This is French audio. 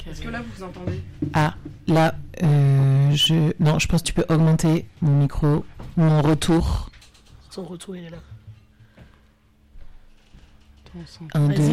Est-ce que là vous entendez? Ah, là, non, je pense que tu peux augmenter mon micro, mon retour. Son retour, il est là. Un, Vas-y.